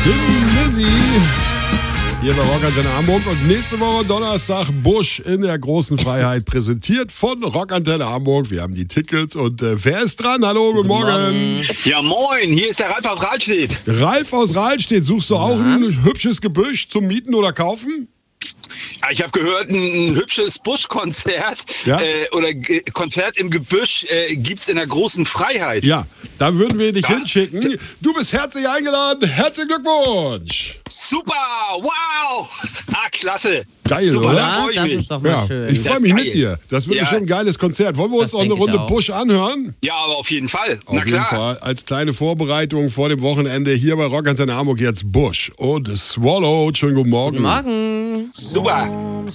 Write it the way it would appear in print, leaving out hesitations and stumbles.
Thin Lizzy hier bei Rockantenne Hamburg und nächste Woche Donnerstag Busch in der großen Freiheit, präsentiert von Rockantenne Hamburg. Wir haben die Tickets und wer ist dran? Hallo, guten Morgen. Ja, moin, hier ist der Ralf aus Rahlstedt. Ralf aus Rahlstedt, suchst du auch ein hübsches Gebüsch zum Mieten oder kaufen? Ja, ich habe gehört, ein hübsches Buschkonzert oder Konzert im Gebüsch gibt's in der großen Freiheit. Ja, da würden wir dich hinschicken. Du bist herzlich eingeladen. Herzlichen Glückwunsch. Super, wow. Klasse. Geil, super, oder? Da freu ich Das mich. ist doch mal schön. Ich freue mich mit dir. Das wird bestimmt ein geiles Konzert. Wollen wir uns Das auch eine denk ich Runde auch. Busch anhören? Ja, aber auf jeden Fall. Auf jeden Fall. Als kleine Vorbereitung vor dem Wochenende hier bei Rockantenne Hamburg jetzt Busch und Swallow. Schönen guten Morgen. Guten Morgen. Super.